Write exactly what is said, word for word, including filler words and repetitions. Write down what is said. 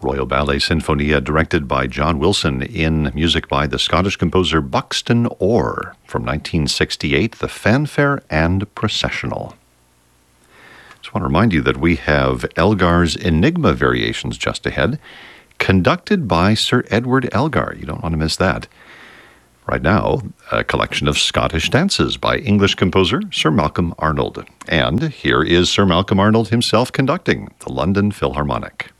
Royal Ballet Sinfonia, directed by John Wilson, in music by the Scottish composer Buxton Orr from nineteen sixty-eight, the Fanfare and Processional. Just want to remind you that we have Elgar's Enigma variations just ahead, conducted by Sir Edward Elgar. You don't want to miss that. Right now, a collection of Scottish dances by English composer Sir Malcolm Arnold. And here is Sir Malcolm Arnold himself conducting the London Philharmonic.